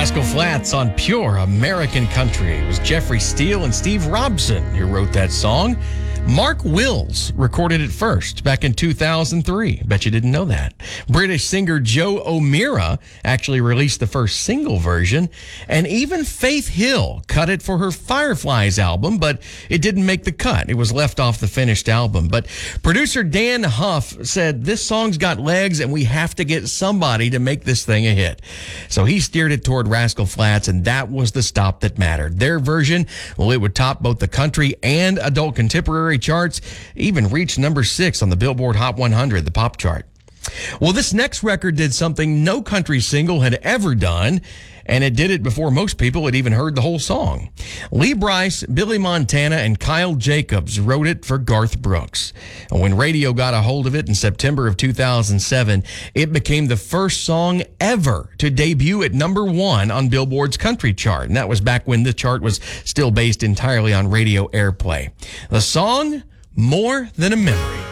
Rascal Flatts on Pure American Country. It was Jeffrey Steele and Steve Robson who wrote that song. Mark Wills recorded it first back in 2003. Bet you didn't know that. British singer Joe O'Meara actually released the first single version, and even Faith Hill cut it for her Fireflies album, but it didn't make the cut. It was left off the finished album. But producer Dan Huff said, this song's got legs and we have to get somebody to make this thing a hit. So he steered it toward Rascal Flatts, and that was the stop that mattered. Their version, well, it would top both the country and adult contemporary charts, even reached number 6 on the Billboard Hot 100, the pop chart. Well, this next record did something no country single had ever done, and it did it before most people had even heard the whole song. Lee Brice, Billy Montana, and Kyle Jacobs wrote it for Garth Brooks. And when radio got a hold of it in September of 2007, it became the first song ever to debut at number 1 on Billboard's country chart. And that was back when the chart was still based entirely on radio airplay. The song, More Than a Memory.